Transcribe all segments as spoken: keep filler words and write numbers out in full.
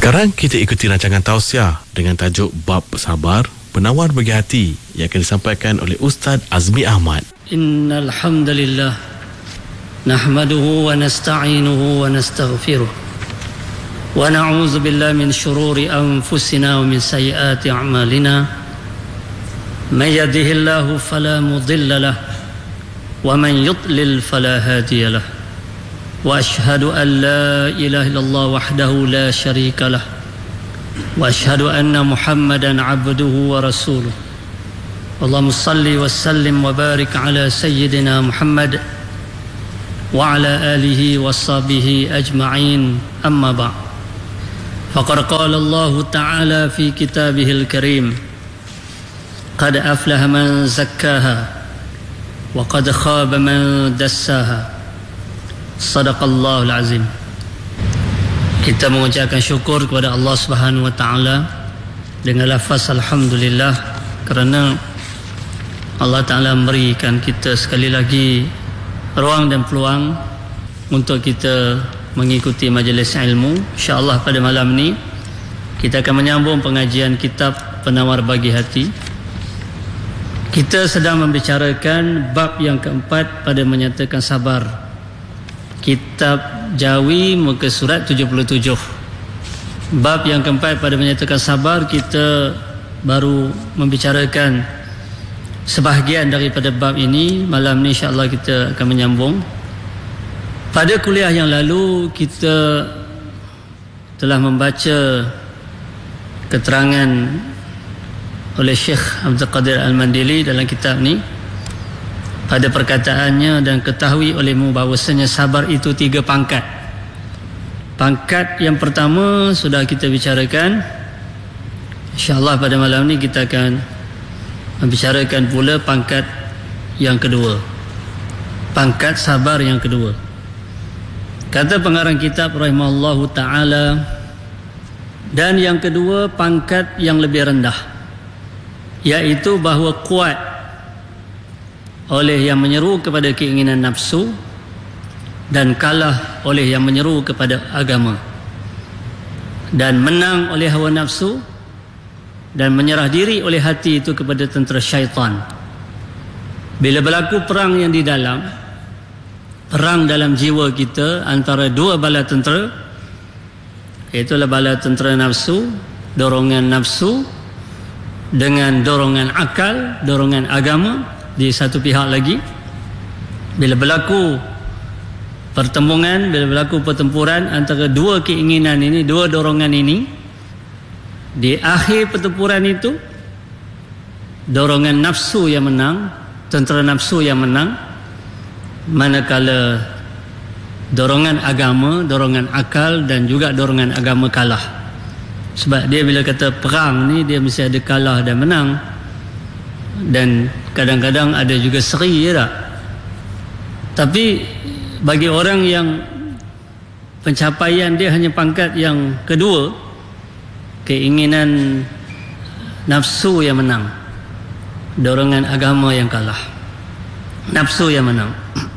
Sekarang kita ikuti rancangan tausiah dengan tajuk Bab Sabar, Penawar Bagi Hati, yang akan disampaikan oleh Ustaz Azmi Ahmad. Innal hamdalillah nahmaduhu wa nasta'inuhu wa nastaghfiruh wa na'udzu billahi min shururi anfusina wa min sayyiati a'malina. May yahdihillahu fala mudilla lahu wa man yudlil fala hadiya lahu. Wa ashhadu an la ilaha illallah wahdahu la syarika lah wa ashhadu anna Muhammadan abduhu wa rasuluh. Allahumma salli wa sallim wa barik ala sayyidina Muhammad wa ala alihi wa sahbihi ajma'in. Amma ba'd. Faqad qala Allah ta'ala fi kitabihil karim, qad aflaha man zakkaha wa qad khaba man dassaha. Sadaqallahul azim. Kita mengucapkan syukur kepada Allah Subhanahu wa taala dengan lafaz alhamdulillah, kerana Allah Taala memberikan kita sekali lagi ruang dan peluang untuk kita mengikuti majlis ilmu. Insya-Allah pada malam ni kita akan menyambung pengajian kitab Penawar Bagi Hati. Kita sedang membicarakan bab yang keempat pada menyatakan sabar. Kitab Jawi muka surat tujuh puluh tujuh. Bab yang keempat pada menyatakan sabar, kita baru membicarakan sebahagian daripada bab ini. Malam ni insya-Allah kita akan menyambung. Pada kuliah yang lalu kita telah membaca keterangan oleh Syekh Abdul Qadir Al-Mandili dalam kitab ni. Pada perkataannya, dan ketahui olehmu bahawasanya sabar itu tiga pangkat. Pangkat yang pertama sudah kita bicarakan. InsyaAllah pada malam ni kita akan membicarakan pula pangkat yang kedua, pangkat sabar yang kedua. Kata pengarang kitab rahimahullahu ta'ala, dan yang kedua pangkat yang lebih rendah, iaitu bahawa kuat oleh yang menyeru kepada keinginan nafsu dan kalah oleh yang menyeru kepada agama, dan menang oleh hawa nafsu dan menyerah diri oleh hati itu kepada tentera syaitan. Bila berlaku perang yang di dalam, perang dalam jiwa kita antara dua bala tentera, iaitulah bala tentera nafsu, dorongan nafsu dengan dorongan akal, dorongan agama di satu pihak lagi. Bila berlaku pertembungan, bila berlaku pertempuran antara dua keinginan ini, dua dorongan ini, di akhir pertempuran itu dorongan nafsu yang menang, tentera nafsu yang menang, manakala dorongan agama, dorongan akal dan juga dorongan agama kalah. Sebab dia bila kata perang ni, dia mesti ada kalah dan menang, dan kadang-kadang ada juga seri, ya tak? Tapi bagi orang yang pencapaian dia hanya pangkat yang kedua, keinginan nafsu yang menang, dorongan agama yang kalah, nafsu yang menang,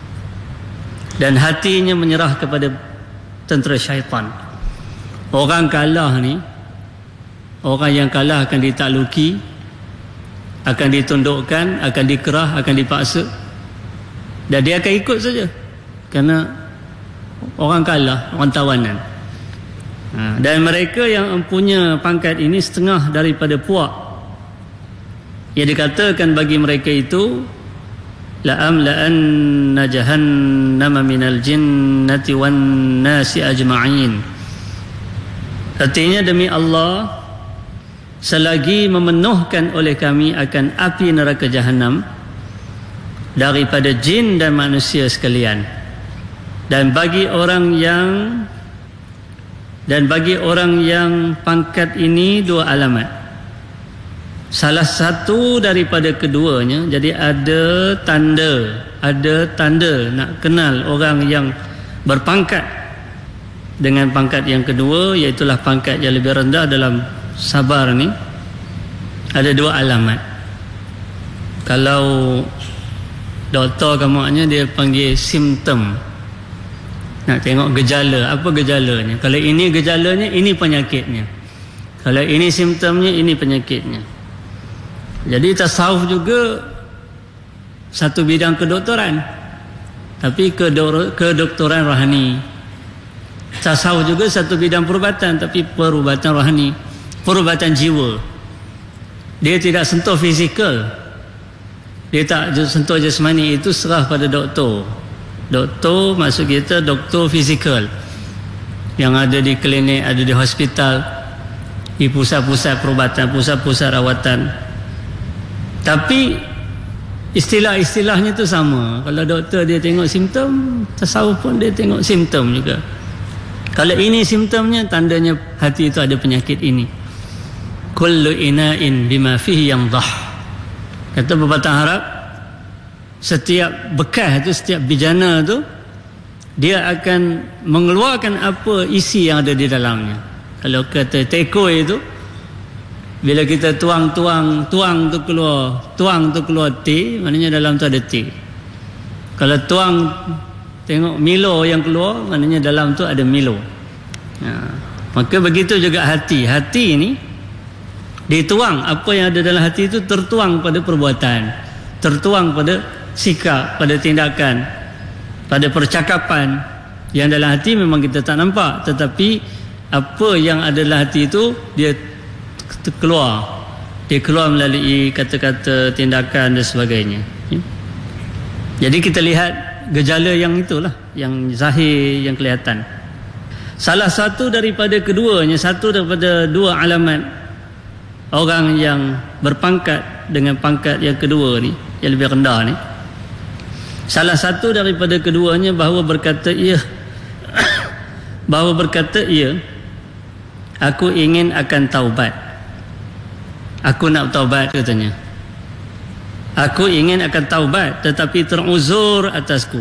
dan hatinya menyerah kepada tentera syaitan. Orang kalah ni, orang yang kalah akan ditakluki, akan ditundukkan, akan dikerah, akan dipaksa, dan dia akan ikut saja, kerana orang kalah, orang tawanan. Ha, dan mereka yang mempunyai pangkat ini setengah daripada puak. Ia dikatakan bagi mereka itu, la'amla'anna jahannama minal jinnati wan nasi ajma'in. Artinya, demi Allah, selagi memenuhkan oleh kami akan api neraka Jahannam daripada jin dan manusia sekalian. Dan bagi orang yang dan bagi orang yang pangkat ini dua alamat. Salah satu daripada keduanya, jadi ada tanda, ada tanda nak kenal orang yang berpangkat dengan pangkat yang kedua, iaitulah pangkat yang lebih rendah dalam sabar ni. Ada dua alamat. Kalau doktor kamuaknya dia panggil simptom. Nak tengok gejala, apa gejalanya. Kalau ini gejalanya, ini penyakitnya. Kalau ini simptomnya, ini penyakitnya. Jadi tasawuf juga satu bidang kedoktoran, tapi kedoktoran rohani. Tasawuf juga satu bidang perubatan, tapi perubatan rohani, perubatan jiwa. Dia tidak sentuh fizikal, dia tak sentuh jasmani, itu serah pada doktor. Doktor maksud kita doktor fizikal yang ada di klinik, ada di hospital, di pusat-pusat perubatan, pusat-pusat rawatan. Tapi istilah-istilahnya tu sama. Kalau doktor dia tengok simptom, tasawuf pun dia tengok simptom juga. Kalau ini simptomnya, tandanya hati itu ada penyakit ini. Kullu ina'in bima fihi yamdah. Kata pepatah Arab, setiap bekas itu, setiap bijana tu, dia akan mengeluarkan apa isi yang ada di dalamnya. Kalau kata teko itu, bila kita tuang-tuang, tuang tu keluar, tuang tu keluar teh, maknanya dalam tu ada teh. Kalau tuang, tengok Milo yang keluar, maknanya dalam tu ada Milo. Ha. Maka begitu juga hati. Hati ini dituang, apa yang ada dalam hati itu tertuang pada perbuatan, tertuang pada sikap, pada tindakan, pada percakapan. Yang dalam hati memang kita tak nampak, tetapi apa yang ada dalam hati itu dia keluar, dia keluar melalui kata-kata, tindakan dan sebagainya. Jadi kita lihat gejala yang itulah, yang zahir, yang kelihatan. Salah satu daripada keduanya, satu daripada dua alamat orang yang berpangkat dengan pangkat yang kedua ni, yang lebih rendah ni, salah satu daripada keduanya bahawa berkata ia bahawa berkata ia aku ingin akan taubat, aku nak taubat katanya, aku ingin akan taubat tetapi teruzur atasku,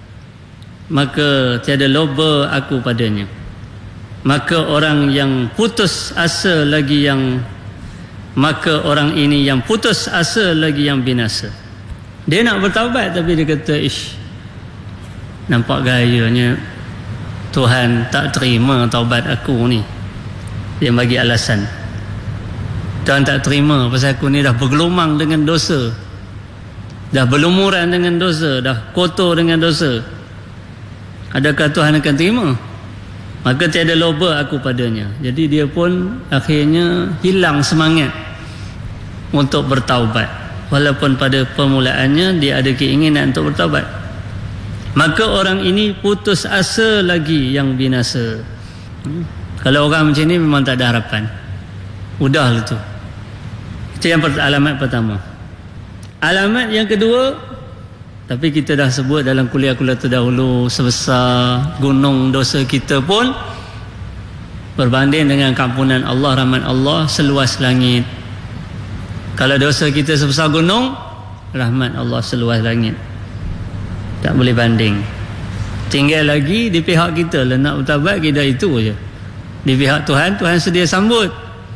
maka tiada loba aku padanya. Maka orang yang putus asa lagi yang maka orang ini yang putus asa lagi yang binasa. Dia nak bertaubat tapi dia kata, ish, nampak gayanya Tuhan tak terima taubat aku ni. Dia bagi alasan, Tuhan tak terima pasal aku ni dah bergelumang dengan dosa, dah berlumuran dengan dosa, dah kotor dengan dosa. Adakah Tuhan akan terima? Maka tiada loba aku padanya. Jadi dia pun akhirnya hilang semangat untuk bertaubat, walaupun pada permulaannya dia ada keinginan untuk bertaubat. Maka orang ini putus asa lagi yang binasa. hmm. Kalau orang macam ni memang tak ada harapan, udahlah tu. Itu yang alamat pertama. Alamat yang kedua, tapi kita dah sebut dalam kuliah-kuliah terdahulu, sebesar gunung dosa kita pun berbanding dengan kampunan Allah, rahmat Allah seluas langit. Kalau dosa kita sebesar gunung, rahmat Allah seluas langit. Tak boleh banding. Tinggal lagi di pihak kita lah nak bertaubat, kita itu je. Di pihak Tuhan, Tuhan sedia sambut.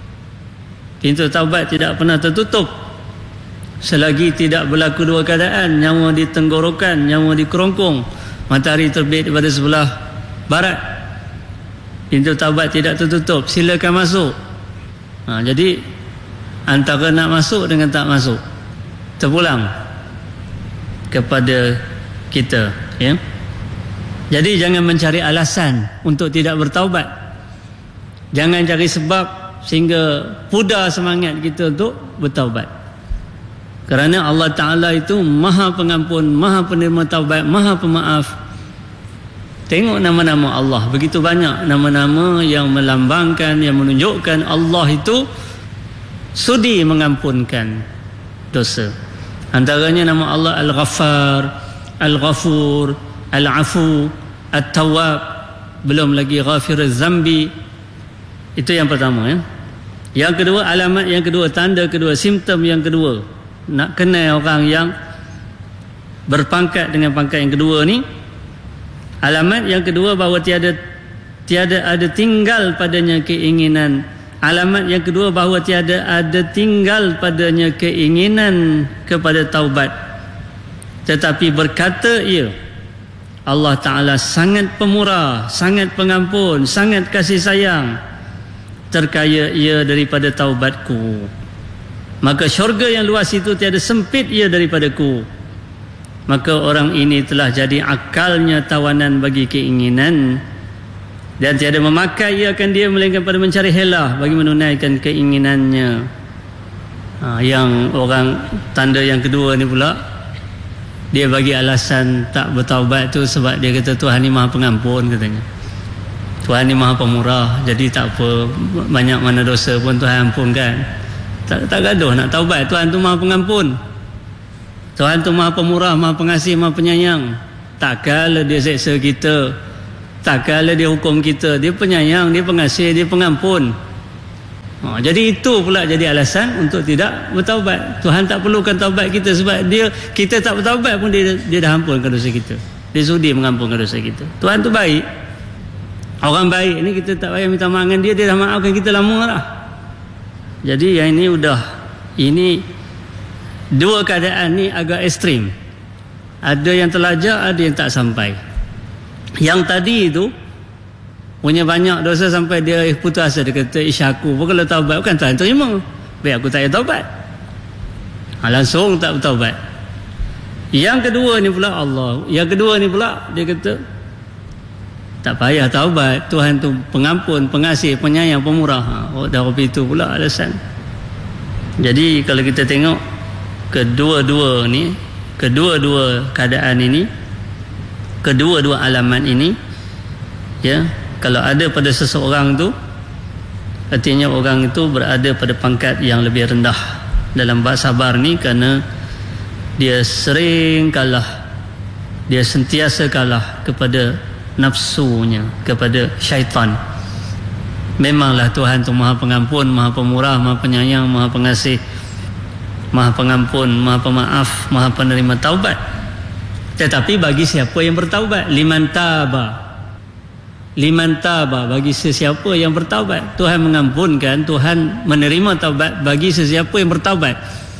Pintu taubat tidak pernah tertutup selagi tidak berlaku dua keadaan: nyawa di tenggorokan, nyawa di kerongkong, matahari terbit daripada sebelah barat. Pintu taubat tidak tertutup, silakan masuk. Ha, jadi antara nak masuk dengan tak masuk, terpulang kepada kita, ya. Jadi jangan mencari alasan untuk tidak bertaubat. Jangan cari sebab sehingga pudar semangat kita untuk bertaubat. Kerana Allah Ta'ala itu maha pengampun, maha penerima taubat, maha pemaaf. Tengok nama-nama Allah, begitu banyak nama-nama yang melambangkan, yang menunjukkan Allah itu sudi mengampunkan dosa. Antaranya nama Allah Al-Ghaffar, Al-Ghafur, Al-Afu, At-Tawwab, belum lagi Ghafir Az-Zambi. Itu yang pertama, ya. Yang kedua, alamat yang kedua, tanda kedua, simptom yang kedua, nak kenal orang yang berpangkat dengan pangkat yang kedua ni. Alamat yang kedua bahawa tiada tiada ada tinggal padanya keinginan. Alamat yang kedua bahawa tiada ada tinggal padanya keinginan kepada taubat, tetapi berkata ia, Allah Ta'ala sangat pemurah, sangat pengampun, sangat kasih sayang. Terkaya ia daripada taubatku. Maka syurga yang luas itu tiada sempit ia daripadaku. Maka orang ini telah jadi akalnya tawanan bagi keinginan, dan tiada memakai ia akan dia melainkan pada mencari helah bagi menunaikan keinginannya. Ha, yang orang tanda yang kedua ni pula, dia bagi alasan tak bertaubat tu sebab dia kata Tuhan ni maha pengampun katanya. Tuhan ni maha pemurah, jadi tak apa, banyak mana dosa pun Tuhan ampunkan. Tak, tak gaduh nak taubat. Tuhan tu maha pengampun, Tuhan tu maha pemurah, maha pengasih, maha penyayang. Tak kala dia seksa kita, tak kala dia hukum kita. Dia penyayang, dia pengasih, dia pengampun. Ha, jadi itu pula jadi alasan untuk tidak bertaubat. Tuhan tak perlukan taubat kita sebab dia, kita tak bertaubat pun dia, dia dah ampunkan dosa kita. Dia sudi mengampunkan dosa kita. Tuhan tu baik. Orang baik ni kita tak payah minta maaf dengan dia, dia dah maafkan kita lama lah. Jadi yang ini udah, ini dua keadaan ni agak ekstrim. Ada yang terlajar, ada yang tak sampai. Yang tadi itu punya banyak dosa sampai dia putus asa. Dia kata, ish aku pun kalau taubat bukan Tuhan terima, baik aku tak payah taubat. Ha, langsung tak bertaubat. Yang kedua ni pula Allah, yang kedua ni pula dia kata tak payah taubat, Tuhan tu pengampun, pengasih, penyayang, pemurah. Ha, oh, dah itu pula alasan. Jadi kalau kita tengok kedua-dua ni, kedua-dua keadaan ini, kedua-dua alamat ini, ya, kalau ada pada seseorang tu, artinya orang itu berada pada pangkat yang lebih rendah dalam bab sabar ni, kerana dia sering kalah, dia sentiasa kalah kepada nafsunya, kepada syaitan. Memanglah Tuhan tu maha pengampun, maha pemurah, maha penyayang, maha pengasih, maha pengampun, maha pemaaf, maha penerima taubat. Tetapi bagi siapa yang bertaubat, liman taba, liman taba, bagi sesiapa yang bertaubat, Tuhan mengampunkan, Tuhan menerima taubat bagi sesiapa yang bertaubat.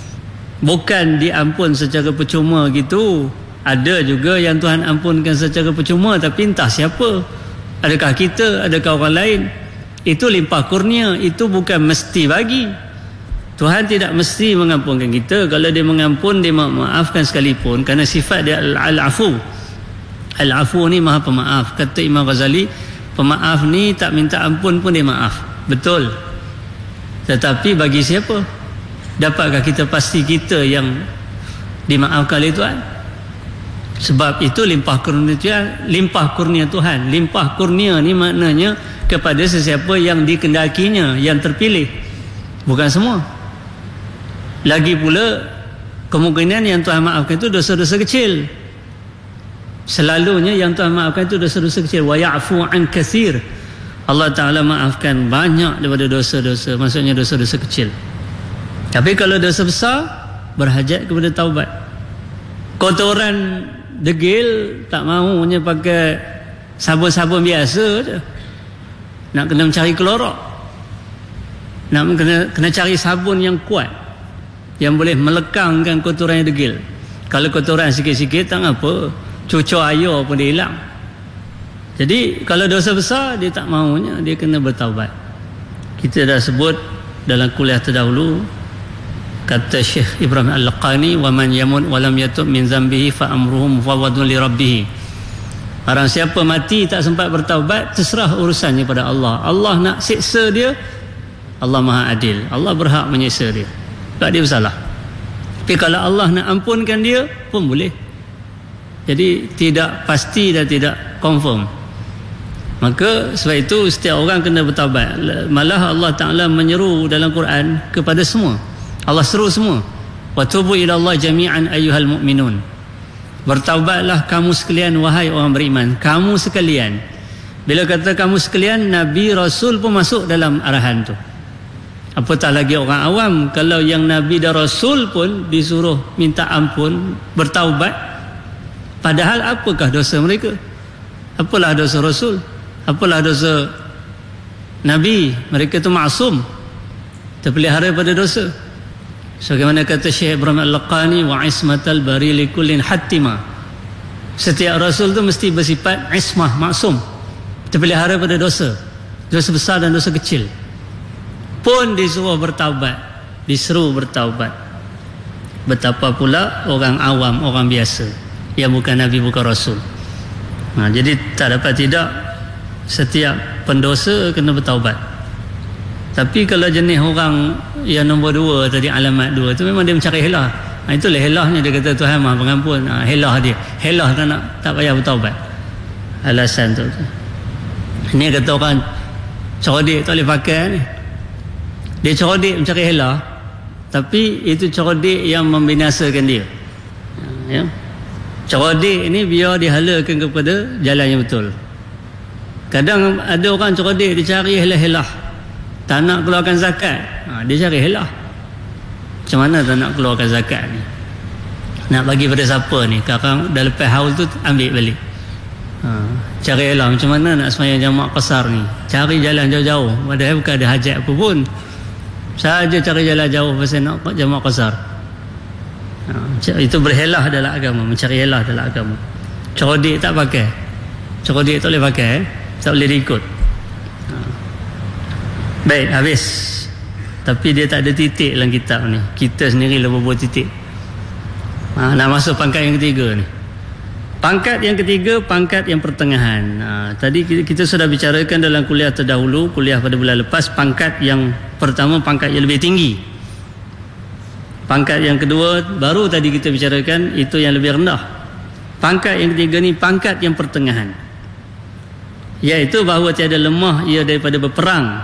Bukan diampun secara percuma gitu. Ada juga yang Tuhan ampunkan secara percuma, tapi entah siapa, adakah kita, adakah orang lain. Itu limpah kurnia, itu bukan mesti bagi. Tuhan tidak mesti mengampunkan kita. Kalau dia mengampun, dia memaafkan sekalipun, kerana sifat dia al-afu. Al-afu ni maha pemaaf. Kata Imam Ghazali, pemaaf ni tak minta ampun pun dia maaf. Betul. Tetapi bagi siapa? Dapatkah kita pasti kita yang dimaafkan oleh Tuhan? Sebab itu limpah kurnia Tuhan, limpah kurnia Tuhan. Limpah kurnia ni maknanya kepada sesiapa yang dikendakinya, yang terpilih. Bukan semua. Lagi pula kemungkinan yang Tuhan maafkan itu dosa-dosa kecil. Selalunya yang Tuhan maafkan itu dosa-dosa kecil. Wa ya'fu an katsir. Allah Ta'ala maafkan banyak daripada dosa-dosa, maksudnya dosa-dosa kecil. Tapi kalau dosa besar, berhajat kepada taubat. Kotoran degil tak mahunya pakai sabun-sabun biasa je. Nak kena mencari kelorok. Nak kena, kena cari sabun yang kuat, yang boleh melekangkan kotoran yang degil. Kalau kotoran sikit-sikit tak apa, cucur air pun dia hilang. Jadi kalau dosa besar dia tak mahunya, dia kena bertaubat. Kita dah sebut dalam kuliah terdahulu, kata Syekh Ibrahim Al-Laqani, wa man yamut wa lam yatub min zambihi fa amruhu mufawwadun li rabbih. Barang siapa mati tak sempat bertaubat, terserah urusannya pada Allah. Allah nak siksa dia, Allah Maha Adil, Allah berhak menyiksa dia, tak dia bersalah. Tapi kalau Allah nak ampunkan dia pun boleh. Jadi tidak pasti dan tidak confirm. Maka sebab itu setiap orang kena bertaubat. Malah Allah Ta'ala menyeru dalam Quran kepada semua. Allah seru semua, wa tubu ila Allah jami'an ayyuhal mu'minun. Bertaubatlah kamu sekalian wahai orang beriman. Kamu sekalian. Bila kata kamu sekalian, Nabi Rasul pun masuk dalam arahan tu. Apatah lagi orang awam. Kalau yang Nabi dan Rasul pun disuruh minta ampun, bertaubat, padahal apakah dosa mereka? Apalah dosa Rasul? Apalah dosa Nabi? Mereka tu maksum, terpelihara pada dosa. Sebagaimana kata Syekh Ibrahim Al-Laqani, wa ismatal bari li kullin hattima. Setiap Rasul tu mesti bersifat ismah, maksum, terpelihara pada dosa, dosa besar dan dosa kecil. Pun disuruh bertaubat, disuruh bertaubat. Betapa pula orang awam, orang biasa yang bukan Nabi, bukan Rasul. Nah, jadi tak dapat tidak, setiap pendosa kena bertaubat. Tapi kalau jenis orang yang nombor dua tadi, alamat dua tu, memang dia mencari helah. Ha, itulah helahnya, dia kata Tuhan Maha Pengampun. Ha, helah dia, helah tak nak, tak payah bertaubat. Alasan tu. Ini kata orang cerdik tak boleh pakai ni. Dia cerdik mencari helah, tapi itu cerdik yang membinasakan dia. Ya. Cerdik ni biar dihalakan kepada jalan yang betul. Kadang ada orang cerdik, dia cari helah-helah, tak nak keluarkan zakat. Ha, dia cari helah. Macam mana tak nak keluarkan zakat ni? Nak bagi pada siapa ni? Sekarang dah lepas haul tu, ambil balik. Ha, cari helah macam mana nak sembahyang jamak qasar ni. Cari jalan jauh-jauh, padahal bukan ada hajat apa pun. Saja cari jalan jauh pasal nak jamak qasar. Ha, itu berhelah dalam agama, mencari helah dalam agama. Cerdik tak pakai. Cerdik tak boleh pakai, eh? Tak boleh diikut. Ha. Baik, habis. Tapi dia tak ada titik dalam kitab ni. Kita sendiri lah berbuat titik. Ha, nak masuk pangkat yang ketiga ni. Pangkat yang ketiga, pangkat yang pertengahan. Ha, tadi kita sudah bicarakan dalam kuliah terdahulu, kuliah pada bulan lepas, pangkat yang pertama, pangkat yang lebih tinggi. Pangkat yang kedua, baru tadi kita bicarakan, itu yang lebih rendah. Pangkat yang ketiga ni, pangkat yang pertengahan. Iaitu bahawa tiada lemah ia daripada berperang,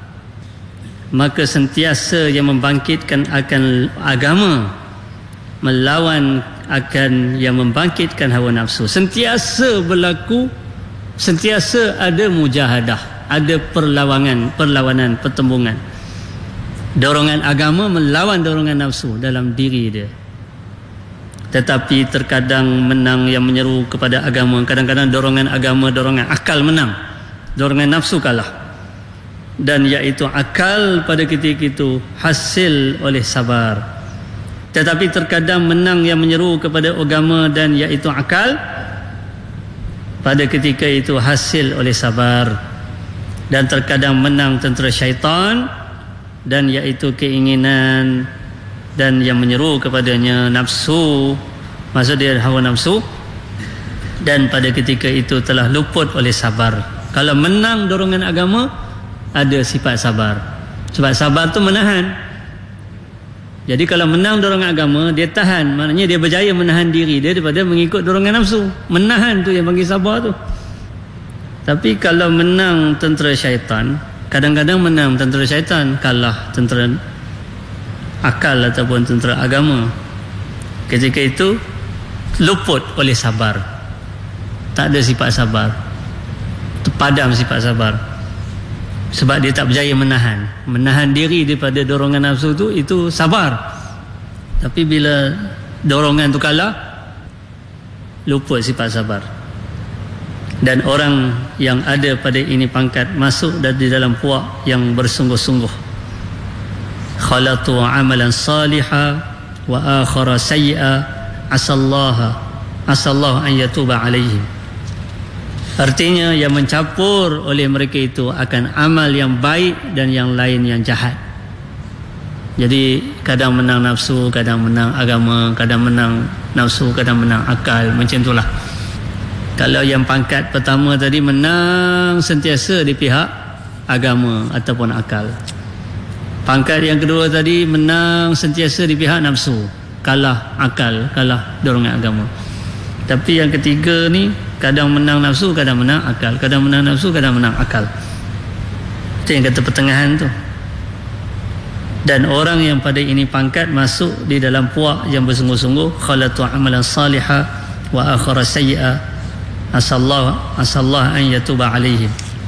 maka sentiasa yang membangkitkan akan agama, melawan akan yang membangkitkan hawa nafsu. Sentiasa berlaku, sentiasa ada mujahadah, ada perlawanan, perlawanan, pertembungan. Dorongan agama melawan dorongan nafsu dalam diri dia. Tetapi terkadang menang yang menyeru kepada agama. Kadang-kadang dorongan agama, dorongan akal menang, dorongan nafsu kalah. Dan iaitu akal pada ketika itu hasil oleh sabar. Tetapi terkadang menang yang menyeru kepada agama dan iaitu akal pada ketika itu hasil oleh sabar. Dan terkadang menang tentera syaitan dan iaitu keinginan dan yang menyeru kepadanya nafsu, maksud dia hawa nafsu, dan pada ketika itu telah luput oleh sabar. Kalau menang dorongan agama, ada sifat sabar. Sebab sabar tu menahan. Jadi kalau menang dorongan agama, dia tahan, maknanya dia berjaya menahan diri dia daripada mengikut dorongan nafsu. Menahan tu yang panggil sabar tu. Tapi kalau menang tentera syaitan, kadang-kadang menang tentera syaitan, kalah tentera akal ataupun tentera agama. Ketika itu luput oleh sabar. Tak ada sifat sabar. Padam sifat sabar. Sebab dia tak berjaya menahan. Menahan diri daripada dorongan nafsu tu, itu sabar. Tapi bila dorongan tu kalah, luput sifat sabar. Dan orang yang ada pada ini pangkat masuk di dalam puak yang bersungguh-sungguh. Khalatu amalan salihah wa akhara sayyi'a asallaha asallahu an yatuba alaihim. Artinya yang mencampur oleh mereka itu akan amal yang baik dan yang lain yang jahat. Jadi kadang menang nafsu, kadang menang agama, kadang menang nafsu, kadang menang akal, macam itulah. Kalau yang pangkat pertama tadi menang sentiasa di pihak agama ataupun akal. Pangkat yang kedua tadi menang sentiasa di pihak nafsu, kalah akal, kalah dorongan agama. Tapi yang ketiga ni kadang menang nafsu, kadang menang akal, kadang menang nafsu, kadang menang akal. Itu yang kata pertengahan tu. Dan orang yang pada ini pangkat masuk di dalam puak yang bersungguh-sungguh, khalatu amalan salihah wa akhara sayyi'a asallahu asallahu an yatuba alaihim.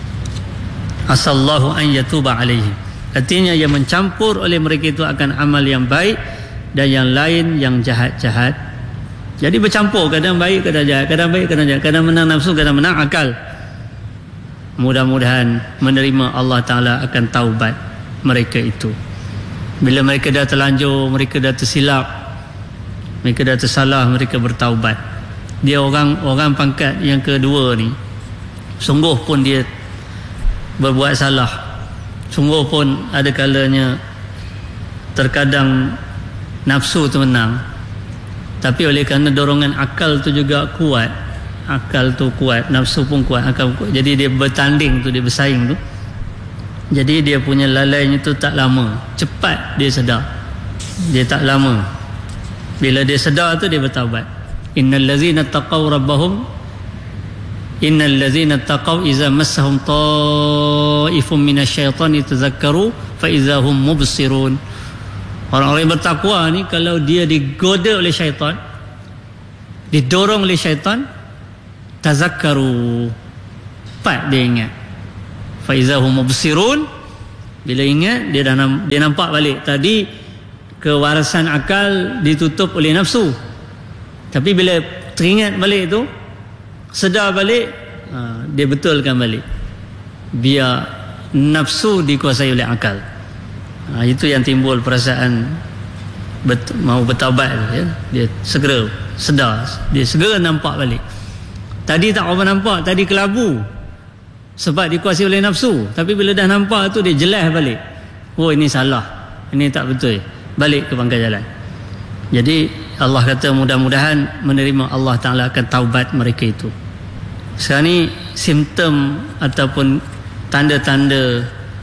Asallahu an yatuba alaihim. Artinya yang mencampur oleh mereka itu akan amal yang baik dan yang lain yang jahat-jahat. Jadi bercampur, kadang baik, kadang jahat, kadang baik, kadang jahat, kadang menang nafsu, kadang menang akal. Mudah-mudahan menerima Allah Ta'ala akan taubat mereka itu. Bila mereka dah terlanjur, mereka dah tersilap, mereka dah tersalah, mereka bertaubat. dia orang orang pangkat yang kedua ni, sungguh pun dia berbuat salah, sungguh pun ada kalanya terkadang nafsu tu menang, tapi oleh kerana dorongan akal tu juga kuat, akal tu kuat, nafsu pun kuat, akal kuat, jadi dia bertanding tu, dia bersaing tu, jadi dia punya lalainya tu tak lama, cepat dia sedar, dia tak lama, bila dia sedar tu dia bertaubat. Innal ladzina taqaw rabbahum innal ladzina taqaw idza massahum ta'ifun minasyaitani tazakkaru fa idza hum mubsirun. Orang-orang yang bertakwa ni kalau dia digoda oleh syaitan, didorong oleh syaitan, tazakkaru, cepat dia ingat. Fa idza hum mubsirun, bila ingat dia dah dia nampak balik. Tadi kewarasan akal ditutup oleh nafsu, tapi bila teringat balik tu, sedar balik, ha, dia betulkan balik, biar nafsu dikuasai oleh akal. Ha, itu yang timbul perasaan bet, mau bertaubat tu, ya. Dia segera sedar, dia segera nampak balik. Tadi tak apa nampak, tadi kelabu sebab dikuasai oleh nafsu, tapi bila dah nampak tu dia jelas balik, oh ini salah, ini tak betul, balik ke pangkal jalan. Jadi Allah kata mudah-mudahan menerima, Allah Ta'ala akan taubat mereka itu. Sekarang ni simptom ataupun tanda-tanda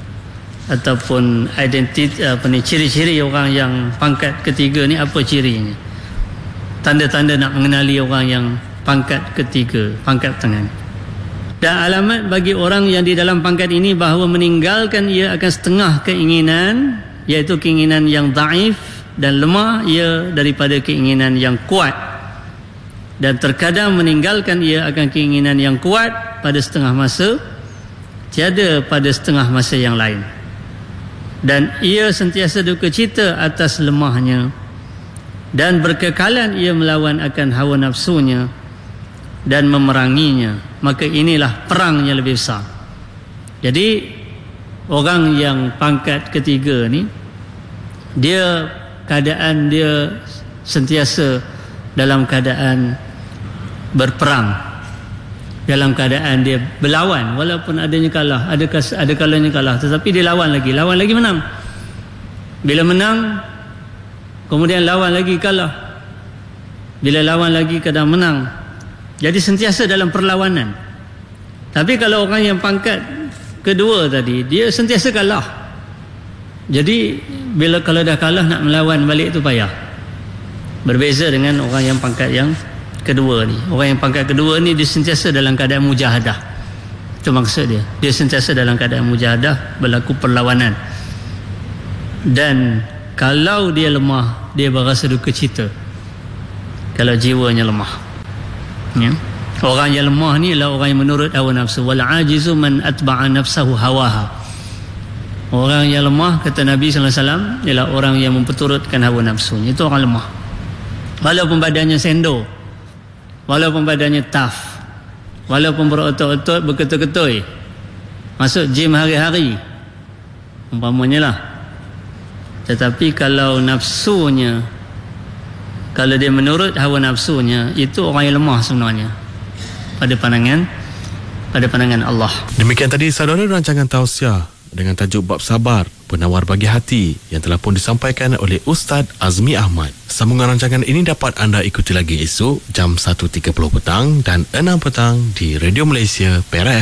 ataupun identiti, apa ni, ciri-ciri orang yang pangkat ketiga ni, apa cirinya? Tanda-tanda nak mengenali orang yang pangkat ketiga, pangkat tengah. Dan alamat bagi orang yang di dalam pangkat ini bahawa meninggalkan ia akan setengah keinginan, iaitu keinginan yang dhaif dan lemah ia daripada keinginan yang kuat, dan terkadang meninggalkan ia akan keinginan yang kuat pada setengah masa, tiada pada setengah masa yang lain, dan ia sentiasa duka cita atas lemahnya, dan berkekalan ia melawan akan hawa nafsunya dan memeranginya, maka inilah perangnya lebih besar. Jadi orang yang pangkat ketiga ni, dia keadaan dia sentiasa dalam keadaan berperang, dalam keadaan dia berlawan, walaupun adanya kalah, ada ada kalanya kalah, tetapi dia lawan lagi, lawan lagi menang. Bila menang, kemudian lawan lagi kalah, bila lawan lagi kadang menang. Jadi sentiasa dalam perlawanan. Tapi kalau orang yang pangkat kedua tadi, dia sentiasa kalah. Jadi bila kalau dah kalah nak melawan balik tu payah. Berbeza dengan orang yang pangkat yang kedua ni. Orang yang pangkat kedua ni dia sentiasa dalam keadaan mujahadah. Itu maksud dia. Dia sentiasa dalam keadaan mujahadah, berlaku perlawanan. Dan kalau dia lemah, dia berasa duka cita kalau jiwanya lemah. Ya. Orang yang lemah ni adalah orang yang menurut hawa nafsu. Wal ajizu man atba'a nafsahu hawaha. Orang yang lemah, kata Nabi sallallahu alaihi wasallam, ialah orang yang memperturutkan hawa nafsunya. Itu orang lemah. Walaupun badannya sendo, walaupun badannya tough, walaupun berotot-otot, berketul-ketul, masuk gym hari-hari, umpamanya lah. Tetapi kalau nafsunya, kalau dia menurut hawa nafsunya, itu orang yang lemah sebenarnya pada pandangan pada pandangan Allah. Demikian tadi saudara rancangan tausiah dengan tajuk Bab Sabar, Penawar Bagi Hati, yang telah pun disampaikan oleh Ustaz Azmi Ahmad. Sambungan rancangan ini dapat anda ikuti lagi esok jam satu tiga puluh petang dan enam petang di Radio Malaysia Perak.